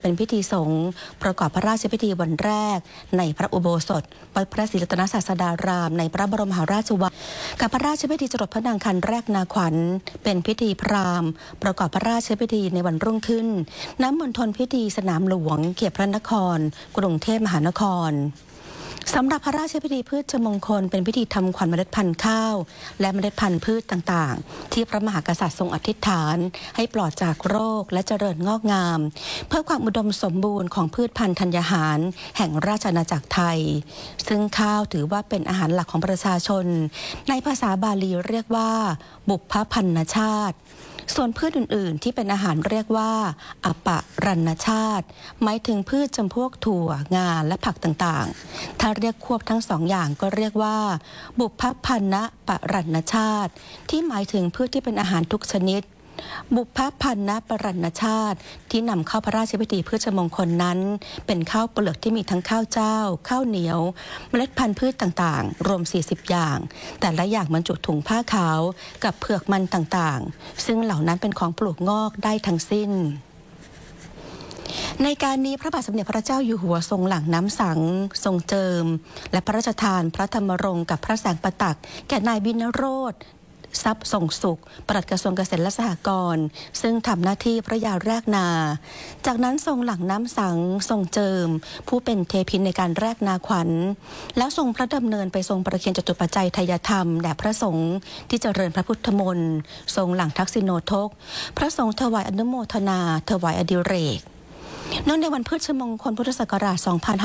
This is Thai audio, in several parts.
เป็นพิธีสงฆ์ประกอบพระราชพิธีวันแรกในพระอุโบสถวัดพระศรีรัตนศาสดารามในพระบรมมหาราชวังกับพระราชพิธีจรดพระนางคันแรกนาขวัญเป็นพิธีพราหมณ์ประกอบพระราชพิธีในวันรุ่งขึ้นณมณฑลพิธีสนามหลวงเขตพระนครกรุงเทพมหานครสำหรับพระราชพิธีพืชมงคลเป็นพิธีทำขวัญเมล็ดพันธุ์ข้าวและเมล็ดพันธุ์พืชต่างๆที่พระมหากษัตริย์ทรงอธิษฐานให้ปลอดจากโรคและเจริญงอกงามเพื่อความอุดมสมบูรณ์ของพืชพันธุ์ธัญญาหารแห่งราชอาณาจักรไทยซึ่งข้าวถือว่าเป็นอาหารหลักของประชาชนในภาษาบาลีเรียกว่าบุพพันนชาติส่วนพืชอื่นๆที่เป็นอาหารเรียกว่าอปรัณชาติหมายถึงพืชจำพวกถั่วงาและผักต่างๆถ้าเรียกควบทั้งสองอย่างก็เรียกว่าบุพพันนปรัณชาติที่หมายถึงพืชที่เป็นอาหารทุกชนิดบุพพันนปรัณชาติที่นำเข้าพระราชพิธีพืชมงคลนั้นเป็นข้าวเปลือกที่มีทั้งข้าวเจ้าข้าวเหนียวเมล็ดพันธุ์พืชต่างๆรวม40อย่างแต่ละอย่างบรรจุถุงผ้าขาวกับเผือกมันต่างๆซึ่งเหล่านั้นเป็นของปลูกงอกได้ทั้งสิ้นในการนี้พระบาทสมเด็จพระเจ้าอยู่หัวทรงหลั่งน้ำสังทรงเจิมและพระราชทานพระธรรมรงค์กับพระแสงประตักแก่นายวินโรธทรัพย์ส่งสุขปลัดกระทรวงเกษตรและสหกรณ์ซึ่งทำหน้าที่พระยาแรกนาจากนั้นทรงหลั่งน้ำสังทรงเจิมผู้เป็นเทพินในการแรกนาขวัญแล้วทรงพระดำเนินไปทรงประเคนจตุปัจจัยทายธรรมแด่พระสงฆ์ที่เจริญพระพุทธมนต์ทรงหลั่งทักษิโนทกพระสงฆ์ถวายอนุโมทนาถวายอดิเรกเนื่องในวันพืชมงคลพุทธศักราช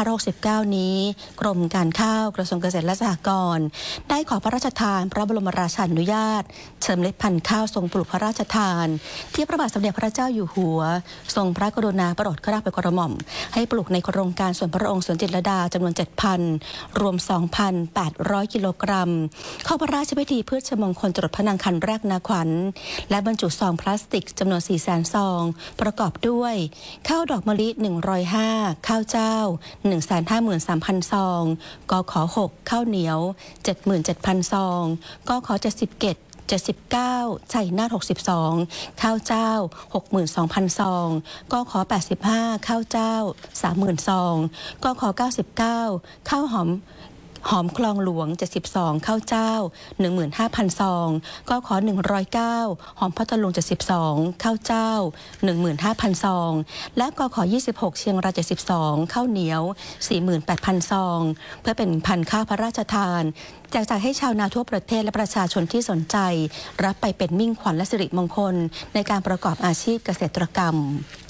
2569 นี้กรมการข้าวกระทรวงเกษตรและสหกรณ์ได้ขอพระราชทานพระบรมราชานุญาตเชิญเมล็ดพันธุ์ข้าวทรงปลูกพระราชทานที่พระบาทสมเด็จพระเจ้าอยู่หัวทรงพระกรุณาโปรดเกล้าโปรดกระหม่อมให้ปลูกในโครงการส่วนพระองค์สวนจิตรลดาจำนวน 7,000 รวม 2,800 กิโลกรัมเข้าพระราชพิธีพืชมงคลจรดพระนางคันแรกนาขวัญและบรรจุซองพลาสติกจำนวน 400,000 ซองประกอบด้วยข้าวดอกมะลิ105ข้าวเจ้า 153,000 ซองกข6ข้าวเหนียว 77,000 ซองกข79ชัยนาท62ข้าวเจ้า 62,000 ซองกข85ข้าวเจ้า 30,000 ซองกข99ข้าวหอมคลองหลวง72ข้าวเจ้า 15,000 ซองกข109หอมพัทลุง72ข้าวเจ้า 15,000 ซองและกข26เชียงราย72ข้าวเหนียว 48,000 ซองเพื่อเป็นพันธุ์ข้าวพระราชทานแจกจ่ายให้ชาวนาทั่วประเทศและประชาชนที่สนใจรับไปเป็นมิ่งขวัญและสิริมงคลในการประกอบอาชีพเกษตรกรรม